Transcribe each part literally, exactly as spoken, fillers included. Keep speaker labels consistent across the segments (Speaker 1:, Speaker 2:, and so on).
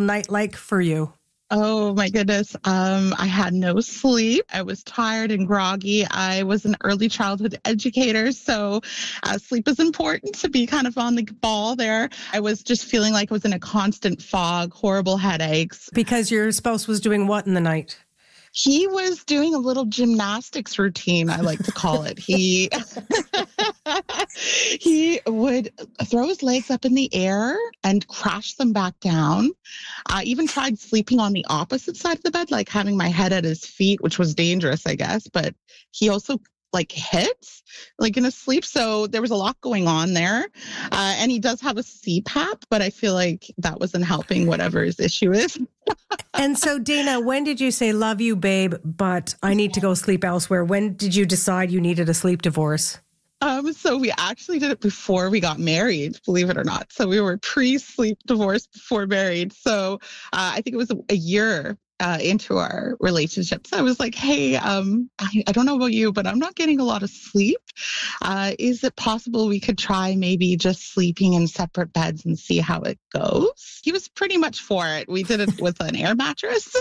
Speaker 1: night like for you?
Speaker 2: Oh my goodness. Um, I had no sleep. I was tired and groggy. I was an early childhood educator, so uh, sleep is important to be kind of on the ball there. I was just feeling like I was in a constant fog, horrible headaches.
Speaker 1: Because your spouse was doing what in the night?
Speaker 2: He was doing a little gymnastics routine, I like to call it. He he would throw his legs up in the air and crash them back down. I even tried sleeping on the opposite side of the bed, like having my head at his feet, which was dangerous, I guess. But he also like hits like in his sleep. So there was a lot going on there. Uh, and he does have a C PAP, but I feel like that wasn't helping whatever his issue is.
Speaker 1: And so, Dana, when did you say, love you, babe, but I need to go sleep elsewhere? When did you decide you needed a sleep divorce?
Speaker 2: Um, so we actually did it before we got married, believe it or not. So we were pre-sleep divorce before married. So uh, I think it was a, a year Uh, into our relationship. So I was like, hey, um, I, I don't know about you, but I'm not getting a lot of sleep. Uh, is it possible we could try maybe just sleeping in separate beds and see how it goes? He was pretty much for it. We did it with an air mattress.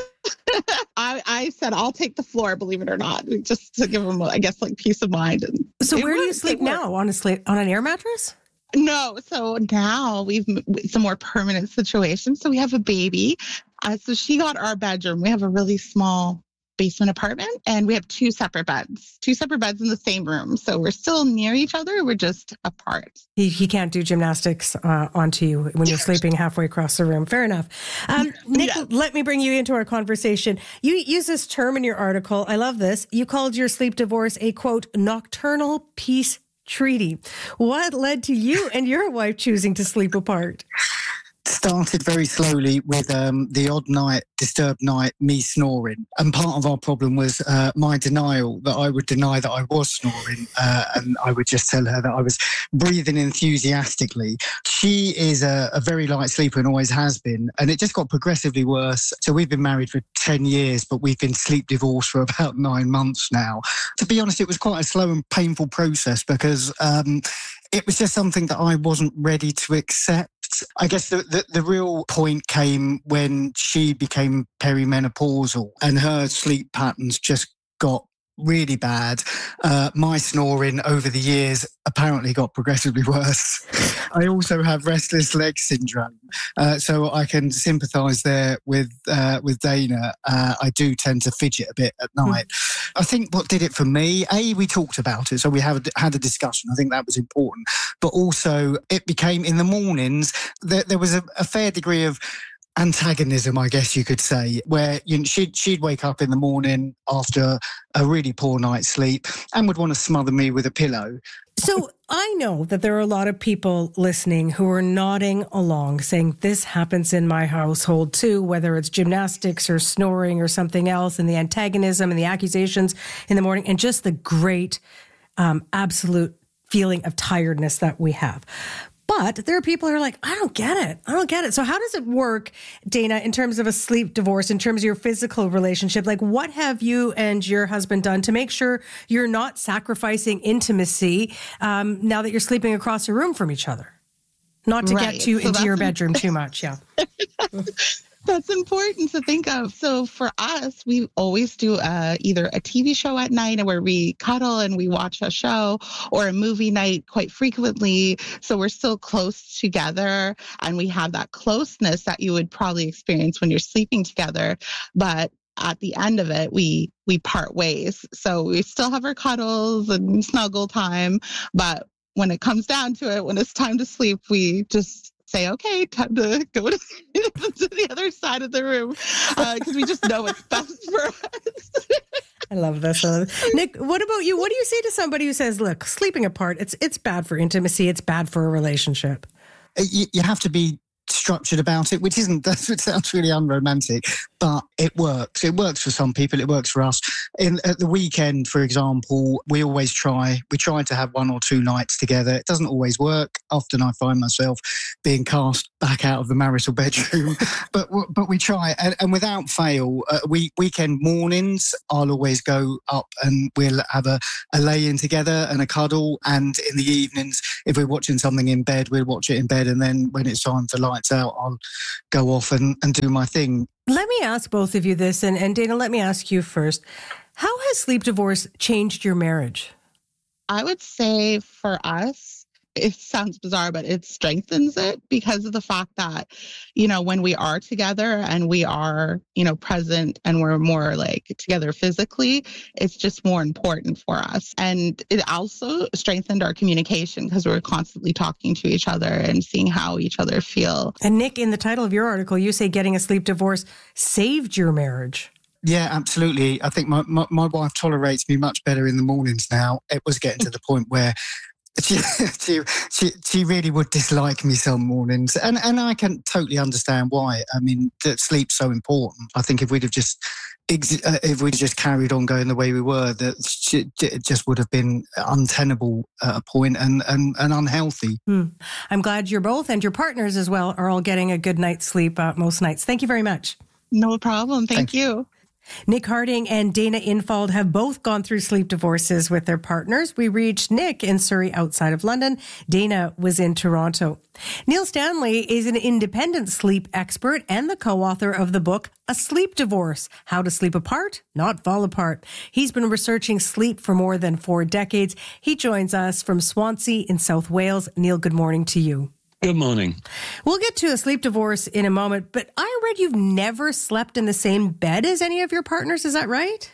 Speaker 2: I, I said, I'll take the floor, believe it or not, just to give him, I guess, like peace of mind. And
Speaker 1: so where do you sleep now? On a sleep, on an air mattress?
Speaker 2: No. So now we've, it's a more permanent situation. So we have a baby. Uh, so she got our bedroom. We have a really small basement apartment and we have two separate beds, two separate beds in the same room. So we're still near each other. We're just apart.
Speaker 1: He, he can't do gymnastics uh, onto you when you're sleeping halfway across the room. Fair enough. Um, Nick, yeah. Let me bring you into our conversation. You use this term in your article. I love this. You called your sleep divorce a, quote, nocturnal peace treaty. What led to you and your wife choosing to sleep apart?
Speaker 3: Started very slowly with um, the odd night, disturbed night, me snoring. And part of our problem was uh, my denial that I would deny that I was snoring uh, and I would just tell her that I was breathing enthusiastically. She is a, a very light sleeper and always has been. And it just got progressively worse. So we've been married for ten years, but we've been sleep divorced for about nine months now. To be honest, it was quite a slow and painful process because um, it was just something that I wasn't ready to accept. I guess the, the, the real point came when she became perimenopausal and her sleep patterns just got really bad. Uh, my snoring over the years apparently got progressively worse. I also have restless leg syndrome, uh, so I can sympathise there with uh, with Dana. Uh, I do tend to fidget a bit at night. Mm. I think what did it for me, A, we talked about it, so we have had a discussion. I think that was important. But also it became, in the mornings, there, there was a, a fair degree of antagonism, I guess you could say, where you know, she'd, she'd wake up in the morning after a really poor night's sleep and would want to smother me with a pillow.
Speaker 1: So I know that there are a lot of people listening who are nodding along saying this happens in my household too, whether it's gymnastics or snoring or something else, and the antagonism and the accusations in the morning and just the great um, absolute feeling of tiredness that we have. But there are people who are like, I don't get it. I don't get it. So how does it work, Dana, in terms of a sleep divorce, in terms of your physical relationship? Like, what have you and your husband done to make sure you're not sacrificing intimacy um, now that you're sleeping across a room from each other? Not to right. get too so into your bedroom too much, yeah.
Speaker 2: That's important to think of. So for us, we always do uh, either a T V show at night where we cuddle and we watch a show, or a movie night quite frequently. So we're still close together and we have that closeness that you would probably experience when you're sleeping together. But at the end of it, we we part ways. So we still have our cuddles and snuggle time. But when it comes down to it, when it's time to sleep, we just say, okay, time to go to, to the other side of the room because uh, we just know it's best for us.
Speaker 1: I love this. Uh, Nick, what about you? What do you say to somebody who says, look, sleeping apart, it's it's bad for intimacy, it's bad for a relationship?
Speaker 3: You, you have to be structured about it, which isn't, that sounds really unromantic, but it works. It works for some people, it works for us. In, at the weekend, for example, we always try, we try to have one or two nights together. It doesn't always work. Often I find myself being cast back out of the marital bedroom, but but we try. And, and without fail, uh, we, weekend mornings, I'll always go up and we'll have a, a lay-in together and a cuddle. And in the evenings, if we're watching something in bed, we'll watch it in bed. And then when it's time for lights kids out, I'll go off and, and do my thing.
Speaker 1: Let me ask both of you this, and, and Dana, let me ask you first. How has sleep divorce changed your marriage?
Speaker 2: I would say for us, it sounds bizarre, but it strengthens it because of the fact that, you know, when we are together and we are, you know, present and we're more like together physically, it's just more important for us. And it also strengthened our communication because we're constantly talking to each other and seeing how each other feel.
Speaker 1: And Nick, in the title of your article, you say getting a sleep divorce saved your marriage.
Speaker 3: Yeah, absolutely. I think my, my, my wife tolerates me much better in the mornings now. It was getting to the point where She, she she she really would dislike me some mornings, and and I can totally understand why. I mean, that sleep's so important. I think if we'd have just if we'd just carried on going the way we were, that it just would have been untenable at a point and and, and unhealthy.
Speaker 1: Hmm. I'm glad you're both and your partners as well are all getting a good night's sleep uh, most nights. Thank you very much.
Speaker 2: No problem. Thank, Thank you. you.
Speaker 1: Nick Harding and Dana Infald have both gone through sleep divorces with their partners. We reached Nick in Surrey outside of London. Dana was in Toronto. Neil Stanley is an independent sleep expert and the co-author of the book, A Sleep Divorce, How to Sleep Apart, Not Fall Apart. He's been researching sleep for more than four decades. He joins us from Swansea in South Wales. Neil, good morning to you.
Speaker 4: Good morning.
Speaker 1: We'll get to a sleep divorce in a moment, but I read you've never slept in the same bed as any of your partners. Is that right?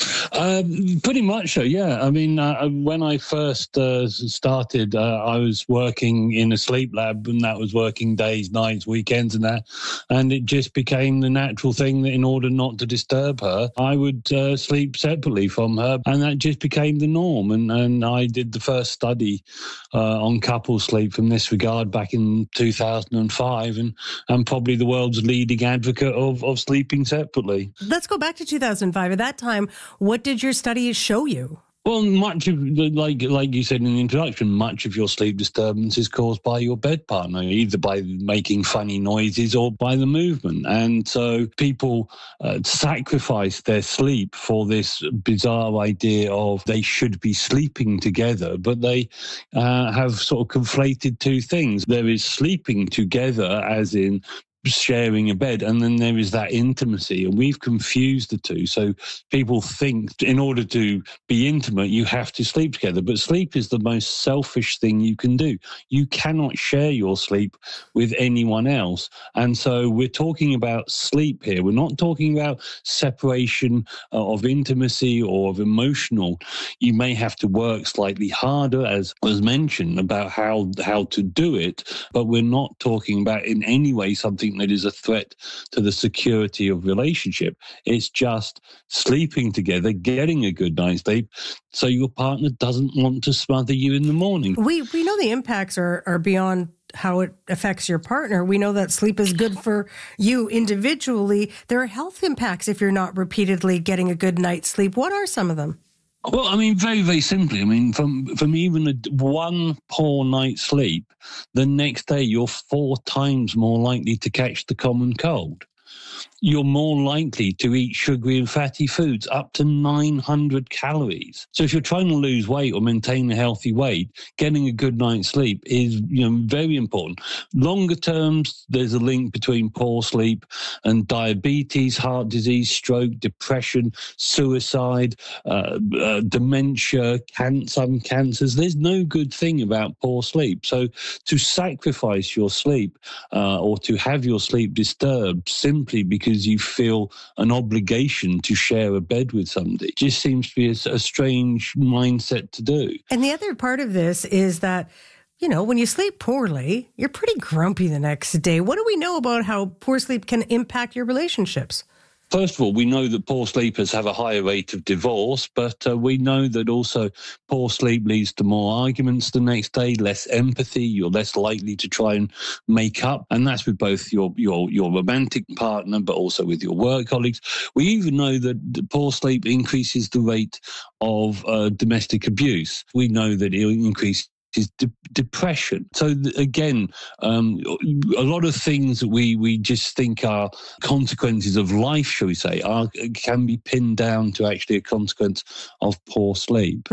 Speaker 4: Um, pretty much so, yeah. I mean, uh, when I first uh, started, uh, I was working in a sleep lab, and that was working days, nights, weekends and that. And it just became the natural thing that in order not to disturb her, I would uh, sleep separately from her. And that just became the norm. And, and I did the first study uh, on couple sleep from this regard back in two thousand five. And I'm probably the world's leading advocate of, of sleeping separately.
Speaker 1: Let's go back to two thousand five. At that time, what did your studies show you?
Speaker 4: Well, much of, like like you said in the introduction, much of your sleep disturbance is caused by your bed partner, either by making funny noises or by the movement. And so people uh, sacrifice their sleep for this bizarre idea of they should be sleeping together, but they uh, have sort of conflated two things. There is sleeping together, as in sharing a bed, and then there is that intimacy, and we've confused the two. So people think in order to be intimate you have to sleep together, but sleep is the most selfish thing you can do. You cannot share your sleep with anyone else. And so we're talking about sleep here. We're not talking about separation uh, of intimacy or of emotional. You may have to work slightly harder, as was mentioned, about how how to do it, but we're not talking about in any way something that is a threat to the security of relationship. It's just sleeping together, getting a good night's sleep, so your partner doesn't want to smother you in the morning.
Speaker 1: We we know the impacts are, are beyond how it affects your partner. We know that sleep is good for you individually. There are health impacts if you're not repeatedly getting a good night's sleep. What are some of them?
Speaker 4: Well, I mean, very, very simply, I mean, from, from even a, one poor night's sleep, the next day you're four times more likely to catch the common cold. You're more likely to eat sugary and fatty foods, up to nine hundred calories. So if you're trying to lose weight or maintain a healthy weight, getting a good night's sleep is, you know, very important. Longer terms, there's a link between poor sleep and diabetes, heart disease, stroke, depression, suicide, uh, uh, dementia, can- some cancers. There's no good thing about poor sleep. So to sacrifice your sleep uh, or to have your sleep disturbed simply because you feel an obligation to share a bed with somebody just seems to be a, a strange mindset to do.
Speaker 1: And the other part of this is that, you know, when you sleep poorly, you're pretty grumpy the next day. What do we know about how poor sleep can impact your relationships?
Speaker 4: First of all, we know that poor sleepers have a higher rate of divorce, but uh, we know that also poor sleep leads to more arguments the next day, less empathy, you're less likely to try and make up, and that's with both your your your romantic partner, but also with your work colleagues. We even know that poor sleep increases the rate of uh, domestic abuse. We know that it increases is de- depression. So th- again, um, a lot of things that we, we just think are consequences of life, shall we say, are, can be pinned down to actually a consequence of poor sleep.
Speaker 1: Hmm.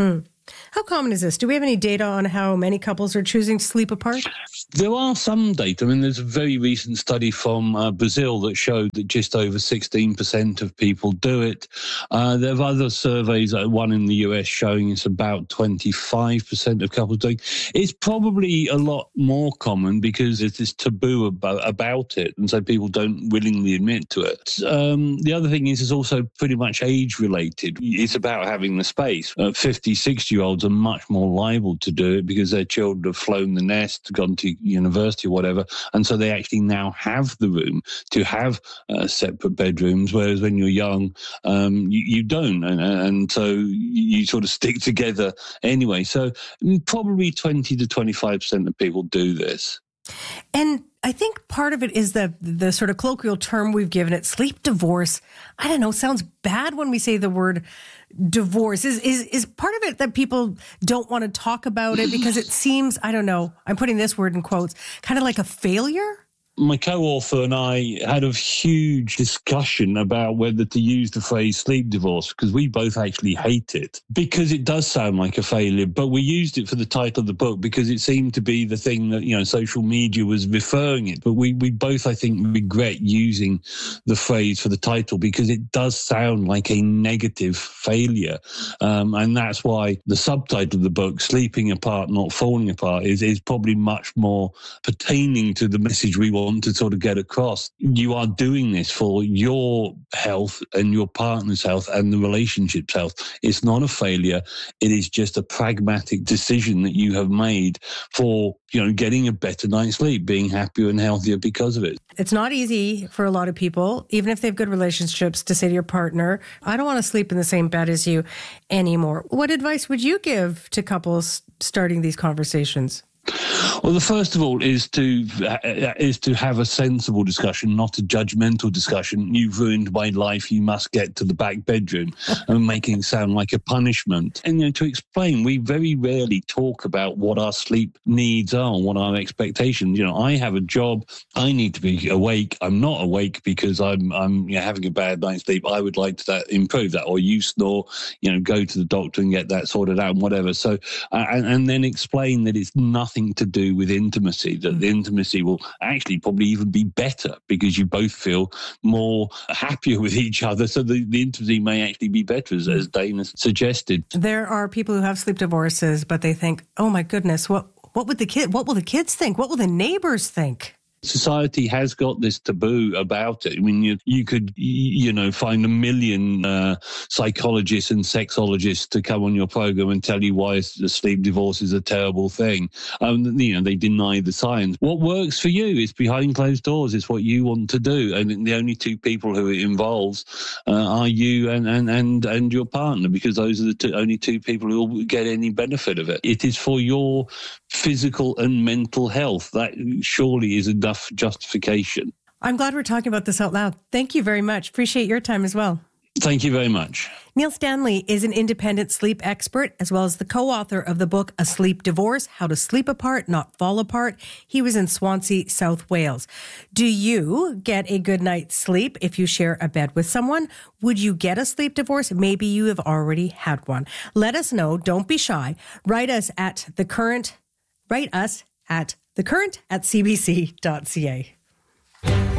Speaker 1: How common is this? Do we have any data on how many couples are choosing to sleep apart?
Speaker 4: There are some data. I mean, there's a very recent study from uh, Brazil that showed that just over sixteen percent of people do it. Uh, there are other surveys, uh, one in the U S showing it's about twenty-five percent of couples doing. It's probably a lot more common because there's this taboo about, about it, and so people don't willingly admit to it. Um, the other thing is it's also pretty much age-related. It's about having the space. Uh, fifty, sixty-year-olds are much more liable to do it because their children have flown the nest, gone to university or whatever, and so they actually now have the room to have uh, separate bedrooms, whereas when you're young, um, you, you don't, and, and so you sort of stick together anyway. So probably twenty to twenty-five percent of people do this.
Speaker 1: And I think part of it is the the sort of colloquial term we've given it, sleep divorce. I don't know, sounds bad when we say the word divorce. Is is is part of it that people don't want to talk about it because it seems, I don't know, I'm putting this word in quotes, kind of like a failure?
Speaker 4: My co-author and I had a huge discussion about whether to use the phrase sleep divorce, because we both actually hate it, because it does sound like a failure. But we used it for the title of the book because it seemed to be the thing that, you know, social media was referring it. But we, we both, I think, regret using the phrase for the title because it does sound like a negative failure. Um, and that's why the subtitle of the book, Sleeping Apart, Not Falling Apart, is, is probably much more pertaining to the message we want to sort of get across. You are doing this for your health and your partner's health and the relationship's health. It's not a failure. It is just a pragmatic decision that you have made for, you know, getting a better night's sleep, being happier and healthier because of it.
Speaker 1: It's not easy for a lot of people, even if they have good relationships, to say to your partner, I don't want to sleep in the same bed as you anymore. What advice would you give to couples starting these conversations?
Speaker 4: Well, the first of all is to uh, is to have a sensible discussion, not a judgmental discussion. You've ruined my life. You must get to the back bedroom, and making it sound like a punishment. And you know, to explain, we very rarely talk about what our sleep needs are, what our expectations. You know, I have a job. I need to be awake. I'm not awake because I'm I'm you know, having a bad night's sleep. I would like to that, improve that. Or you snore. You know, go to the doctor and get that sorted out and whatever. So uh, and, and then explain that it's nothing to do with intimacy, that the intimacy will actually probably even be better because you both feel more happier with each other. So the, the intimacy may actually be better, as, as Dana suggested.
Speaker 1: There are people who have sleep divorces, but they think, oh my goodness, what what would the kid, what will the kids think? What will the neighbors think?
Speaker 4: Society has got this taboo about it. I mean, you, you could, you know, find a million uh, psychologists and sexologists to come on your program and tell you why the sleep divorce is a terrible thing. Um, you know, they deny the science. What works for you is behind closed doors. It's what you want to do. And the only two people who it involves uh, are you and, and, and, and your partner, because those are the two, only two people who will get any benefit of it. It is for your physical and mental health. That surely is enough justification.
Speaker 1: I'm glad we're talking about this out loud. Thank you very much. Appreciate your time as well.
Speaker 4: Thank you very much.
Speaker 1: Neil Stanley is an independent sleep expert, as well as the co-author of the book, A Sleep Divorce, How to Sleep Apart, Not Fall Apart. He was in Swansea, South Wales. Do you get a good night's sleep if you share a bed with someone? Would you get a sleep divorce? Maybe you have already had one. Let us know. Don't be shy. Write us at the current, write us at the current at c b c dot c a.